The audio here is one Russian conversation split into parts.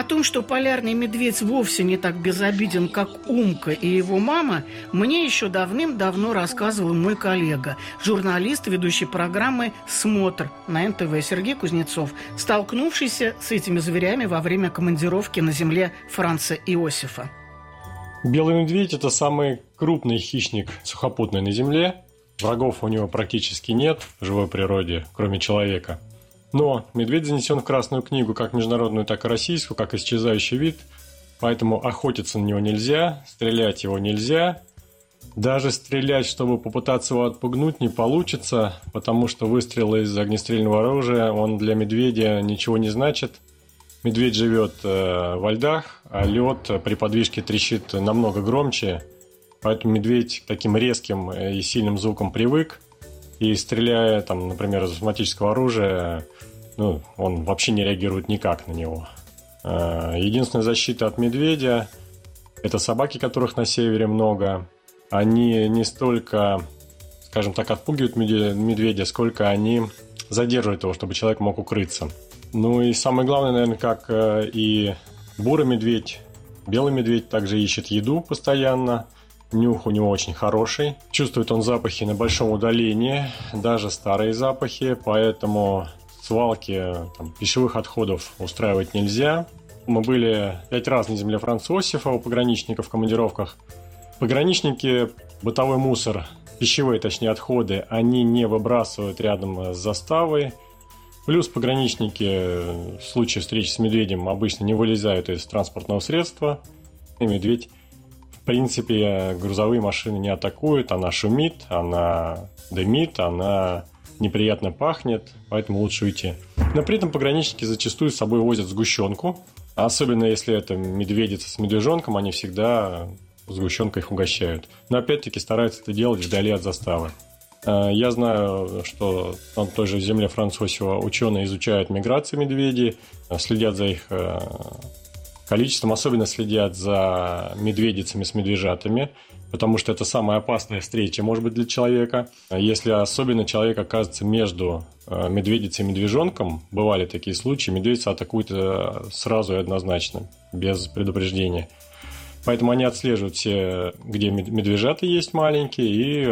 О том, что полярный медведь вовсе не так безобиден, как Умка и его мама, мне еще давным-давно рассказывал мой коллега, журналист, ведущий программы «Смотр» на НТВ Сергей Кузнецов, столкнувшийся с этими зверями во время командировки на земле Франца Иосифа. Белый медведь – это самый крупный хищник сухопутный на Земле. Врагов у него практически нет в живой природе, кроме человека. Но медведь занесен в Красную книгу как международную, так и российскую, как исчезающий вид. Поэтому охотиться на него нельзя, стрелять его нельзя. Даже стрелять, чтобы попытаться его отпугнуть, не получится, потому что выстрел из огнестрельного оружия, он для медведя ничего не значит. Медведь живет во льдах, а лед при подвижке трещит намного громче. Поэтому медведь к таким резким и сильным звукам привык. И стреляя, например, из автоматического оружия, он вообще не реагирует никак на него. Единственная защита от медведя – это собаки, которых на севере много. Они не столько, скажем так, отпугивают медведя, сколько они задерживают его, чтобы человек мог укрыться. И самое главное, наверное, как и бурый медведь, белый медведь также ищет еду постоянно. Нюх у него очень хороший. Чувствует он запахи на большом удалении, даже старые запахи, поэтому свалки пищевых отходов устраивать нельзя. Мы были 5 раз на земле Франца Иосифа у пограничников в командировках. Пограничники бытовой мусор, пищевые, точнее, отходы, они не выбрасывают рядом с заставой. Плюс пограничники в случае встречи с медведем обычно не вылезают из транспортного средства. И медведь, в принципе, грузовые машины не атакует, она шумит, она дымит, она неприятно пахнет, поэтому лучше уйти. Но при этом пограничники зачастую с собой возят сгущенку, особенно если это медведица с медвежонком, они всегда сгущенкой их угощают. Но опять-таки стараются это делать вдали от заставы. Я знаю, что на той же земле Франца Иосифа ученые изучают миграции медведей, следят за их количеством, особенно следят за медведицами с медвежатами, потому что это самая опасная встреча, может быть, для человека. Если особенно человек оказывается между медведицей и медвежонком, бывали такие случаи, медведица атакует сразу и однозначно, без предупреждения. Поэтому они отслеживают все, где медвежата есть маленькие,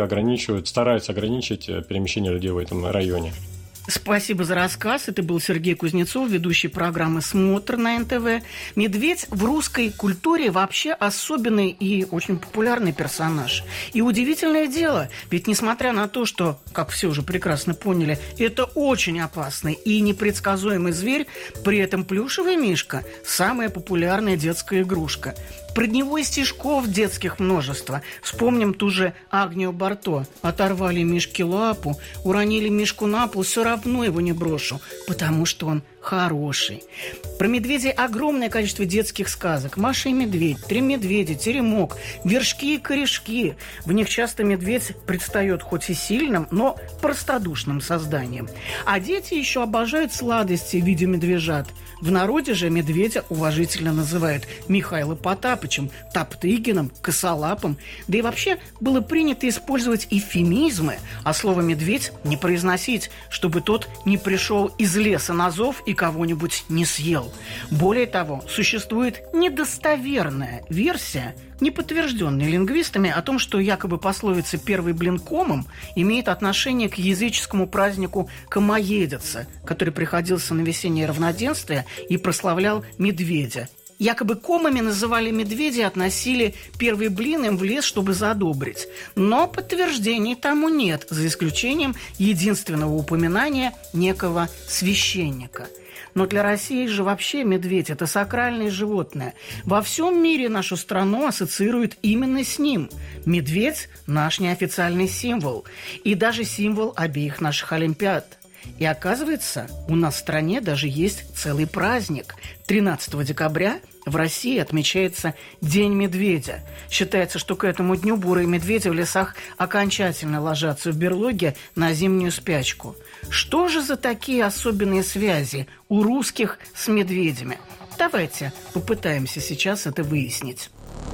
и стараются ограничить перемещение людей в этом районе. Спасибо за рассказ. Это был Сергей Кузнецов, ведущий программы «Смотр» на НТВ. Медведь в русской культуре вообще особенный и очень популярный персонаж. И удивительное дело, ведь несмотря на то, что, как все уже прекрасно поняли, это очень опасный и непредсказуемый зверь, при этом плюшевый мишка – самая популярная детская игрушка. Про него и стишков детских множество. Вспомним ту же Агнию Барто. Оторвали мишке лапу, уронили мишку на пол, все равно его не брошу, потому что он хороший. Про медведей огромное количество детских сказок. Маша и медведь, Три медведя, Теремок, Вершки и корешки. В них часто медведь предстает хоть и сильным, но простодушным созданием. А дети еще обожают сладости в виде медвежат. В народе же медведя уважительно называют Михаилом Потапычем, Топтыгиным, Косолапым. Да и вообще было принято использовать эвфемизмы, а слово «медведь» не произносить, чтобы тот не пришел из леса на зов и кого-нибудь не съел. Более того, существует недостоверная версия, не подтвержденная лингвистами, о том, что якобы пословица «первый блин комом» имеет отношение к языческому празднику Комоедица, который приходился на весеннее равноденствие и прославлял медведя. Якобы комами называли медведя и относили первый блин им в лес, чтобы задобрить. Но подтверждений тому нет, за исключением единственного упоминания некого священника. Но для России же вообще медведь – это сакральное животное. Во всем мире нашу страну ассоциируют именно с ним. Медведь – наш неофициальный символ. И даже символ обеих наших Олимпиад. И оказывается, у нас в стране даже есть целый праздник. 13 декабря в России отмечается День медведя. Считается, что к этому дню бурые медведи в лесах окончательно ложатся в берлоге на зимнюю спячку. Что же за такие особенные связи у русских с медведями? Давайте попытаемся сейчас это выяснить.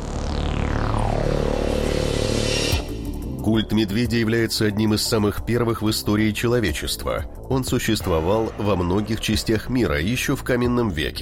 Культ медведя является одним из самых первых в истории человечества. Он существовал во многих частях мира еще в каменном веке.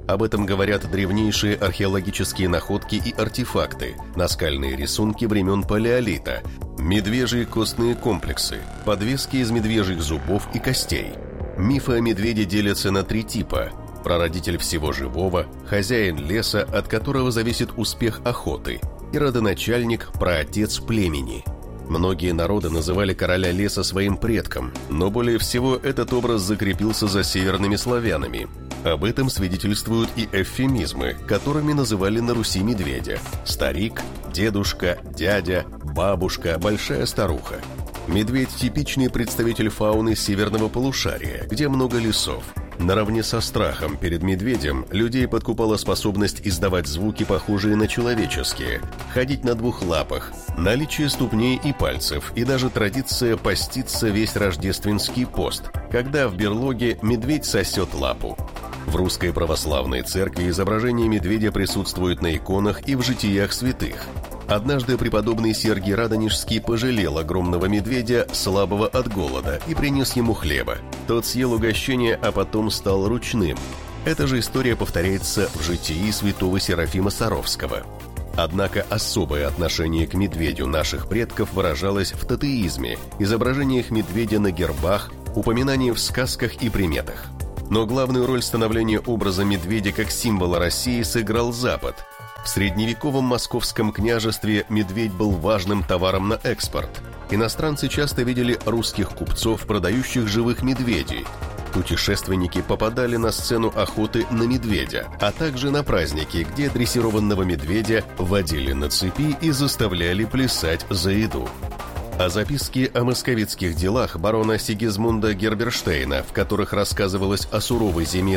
Об этом говорят древнейшие археологические находки и артефакты, наскальные рисунки времен палеолита, медвежьи костные комплексы, подвески из медвежьих зубов и костей. Мифы о медведе делятся на 3 типа: прародитель всего живого, хозяин леса, от которого зависит успех охоты, и родоначальник, праотец племени. Многие народы называли короля леса своим предком, но более всего этот образ закрепился за северными славянами. Об этом свидетельствуют и эвфемизмы, которыми называли на Руси медведя: старик, дедушка, дядя, бабушка, большая старуха. Медведь – типичный представитель фауны северного полушария, где много лесов. Наравне со страхом перед медведем людей подкупала способность издавать звуки, похожие на человеческие, ходить на 2 лапах, наличие ступней и пальцев, и даже традиция поститься весь рождественский пост, когда в берлоге медведь сосет лапу. В русской православной церкви изображение медведя присутствует на иконах и в житиях святых. Однажды преподобный Сергий Радонежский пожалел огромного медведя, слабого от голода, и принес ему хлеба. Тот съел угощение, а потом стал ручным. Эта же история повторяется в житии святого Серафима Саровского. Однако особое отношение к медведю наших предков выражалось в тотеизме, изображениях медведя на гербах, упоминании в сказках и приметах. Но главную роль становления образа медведя как символа России сыграл Запад. В средневековом московском княжестве медведь был важным товаром на экспорт. Иностранцы часто видели русских купцов, продающих живых медведей. Путешественники попадали на сцену охоты на медведя, а также на праздники, где дрессированного медведя водили на цепи и заставляли плясать за еду. А записки о московитских делах барона Сигизмунда Герберштейна, в которых рассказывалось о суровой зиме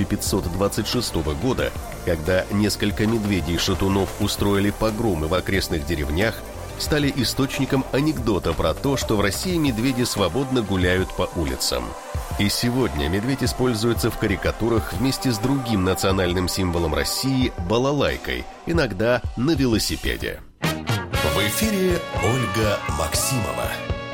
1526 года, когда несколько медведей-шатунов устроили погромы в окрестных деревнях, стали источником анекдота про то, что в России медведи свободно гуляют по улицам. И сегодня медведь используется в карикатурах вместе с другим национальным символом России – балалайкой, иногда на велосипеде. В эфире Ольга Максимова.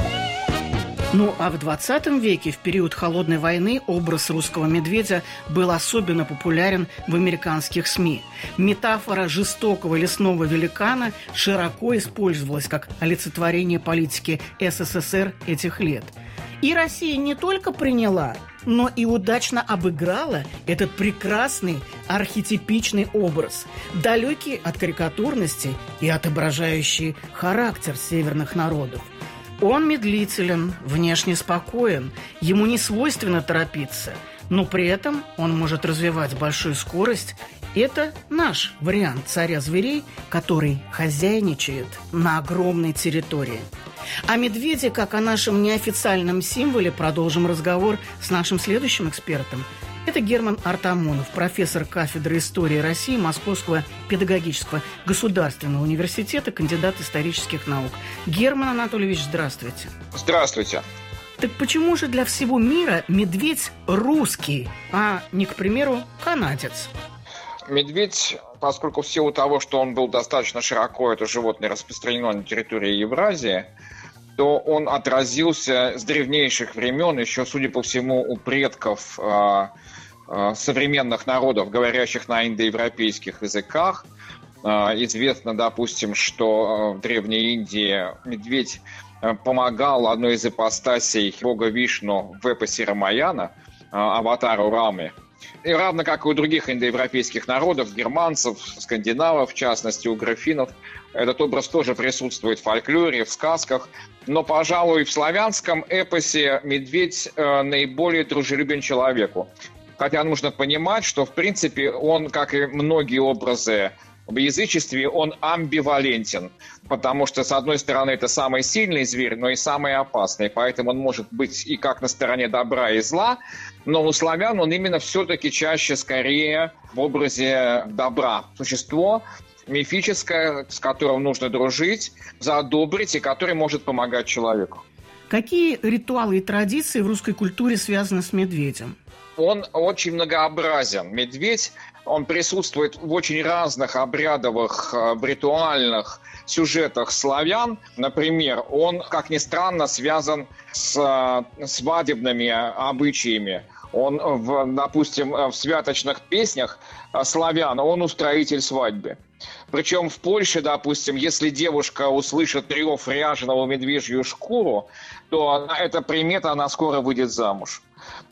Ну а в 20 веке, в период Холодной войны, образ русского медведя был особенно популярен в американских СМИ. Метафора жестокого лесного великана широко использовалась как олицетворение политики СССР этих лет. И Россия не только приняла, но и удачно обыграла этот прекрасный архетипичный образ, далекий от карикатурности и отображающий характер северных народов. Он медлителен, внешне спокоен, ему не свойственно торопиться, но при этом он может развивать большую скорость. Это наш вариант царя зверей, который хозяйничает на огромной территории. О медведе, как о нашем неофициальном символе, продолжим разговор с нашим следующим экспертом. Это Герман Артамонов, профессор кафедры истории России Московского педагогического государственного университета, кандидат исторических наук. Герман Анатольевич, здравствуйте. Здравствуйте. Так почему же для всего мира медведь русский, а не, к примеру, канадец? Медведь, поскольку в силу того, что он был достаточно широко, это животное распространено на территории Евразии, то он отразился с древнейших времен, еще, судя по всему, у предков современных народов, говорящих на индоевропейских языках. Известно, допустим, что в Древней Индии медведь помогал одной из ипостасей бога Вишну в эпосе Рамаяна, аватару Рамы. И равно как и у других индоевропейских народов, германцев, скандинавов, в частности, у графинов, этот образ тоже присутствует в фольклоре, в сказках. Но, пожалуй, в славянском эпосе медведь наиболее дружелюбен человеку. Хотя нужно понимать, что, в принципе, он, как и многие образы в язычестве, он амбивалентен. Потому что, с одной стороны, это самый сильный зверь, но и самый опасный. Поэтому он может быть и как на стороне добра и зла. Но у славян он именно все-таки чаще скорее в образе добра. Существо мифическое, с которым нужно дружить, задобрить и который может помогать человеку. Какие ритуалы и традиции в русской культуре связаны с медведем? Он очень многообразен. Медведь, он присутствует в очень разных обрядовых, ритуальных сюжетах славян. Например, он, как ни странно, связан с свадебными обычаями. Он, допустим, в святочных песнях славян, он устроитель свадьбы. Причем в Польше, допустим, если девушка услышит рев ряженого медвежью шкуру, то это примета, она скоро выйдет замуж.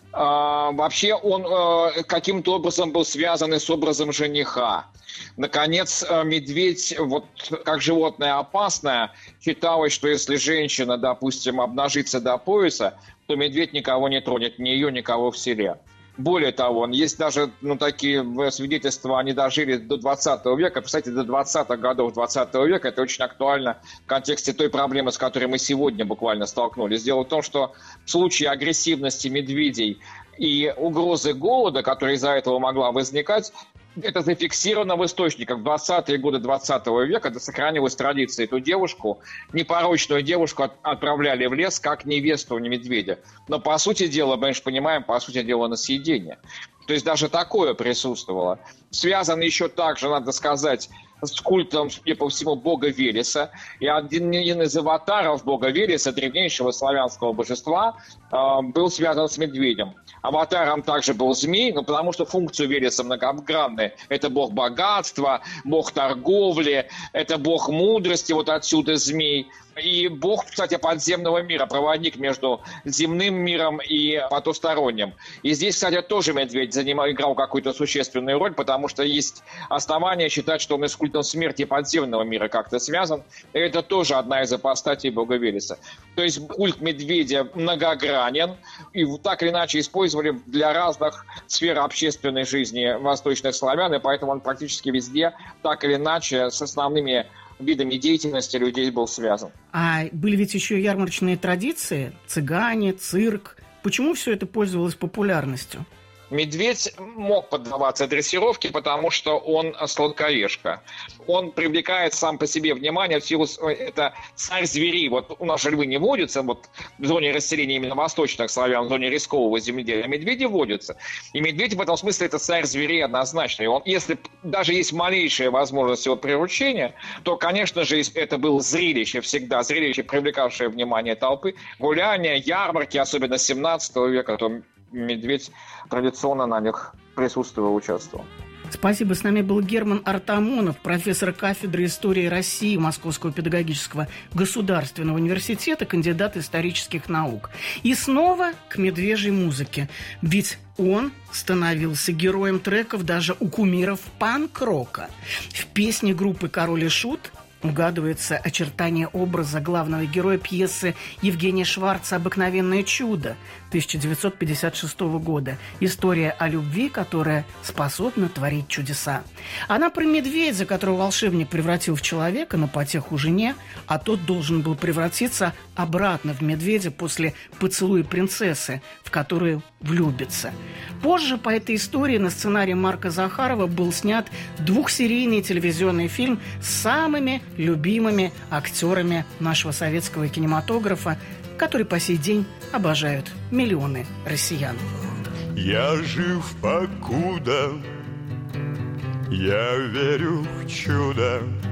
Вообще он каким-то образом был связан и с образом жениха. Наконец, медведь, вот как животное опасное, считалось, что если женщина, допустим, обнажится до пояса, то медведь никого не тронет, ни ее, никого в селе. Более того, есть даже такие свидетельства, они дожили до 20 века. Кстати, до 20-х годов 20 века это очень актуально в контексте той проблемы, с которой мы сегодня буквально столкнулись. Дело в том, что в случае агрессивности медведей и угрозы голода, которая из-за этого могла возникать, это зафиксировано в источниках. В 20-е годы 20 века это сохранилась традиция. Эту девушку, непорочную девушку, отправляли в лес как невесту медведя. Но по сути дела, мы же понимаем, по сути дела на съедение. То есть даже такое присутствовало. Связано еще также, надо сказать, с культом, судя по всему, бога Велеса. И один из аватаров бога Велеса, древнейшего славянского божества, был связан с медведем. Аватаром также был змей, потому что функцию Велеса многогранная. Это бог богатства, бог торговли, это бог мудрости, вот отсюда змей. И бог, кстати, подземного мира, проводник между земным миром и потусторонним. И здесь, кстати, тоже медведь играл какую-то существенную роль, потому что есть основания считать, что он и с культом смерти подземного мира как-то связан. И это тоже одна из апостатей бога Велеса. То есть культ медведя многогранен, и так или иначе использовали для разных сфер общественной жизни восточных славян, и поэтому он практически везде так или иначе с основными видами деятельности людей был связан. А были ведь еще ярмарочные традиции, цыгане, цирк. Почему все это пользовалось популярностью? Медведь мог поддаваться дрессировке, потому что он сладкоежка. Он привлекает сам по себе внимание в силу... Это царь зверей. Вот у нас же львы не водятся вот в зоне расселения именно восточных славян, в зоне рискового земледелия. А медведи водятся. И медведь в этом смысле это царь зверей однозначно. И он, если даже есть малейшая возможность его приручения, то, конечно же, это было зрелище всегда. Зрелище, привлекавшее внимание толпы. Гуляния, ярмарки, особенно 17 века, то медведь традиционно на них присутствовал, участвовал. Спасибо. С нами был Герман Артамонов, профессор кафедры истории России Московского педагогического государственного университета, кандидат исторических наук. И снова к медвежьей музыке. Ведь он становился героем треков даже у кумиров панк-рока. В песне группы «Король и Шут» угадывается очертание образа главного героя пьесы Евгения Шварца «Обыкновенное чудо» 1956 года. История о любви, которая способна творить чудеса. Она про медведя, которого волшебник превратил в человека на потеху жене, а тот должен был превратиться обратно в медведя после поцелуя принцессы, в которую влюбится. Позже по этой истории на сценарий Марка Захарова был снят двухсерийный телевизионный фильм с самыми любимыми актерами нашего советского кинематографа, который по сей день обожают миллионы россиян. Я жив покуда, я верю в чудо.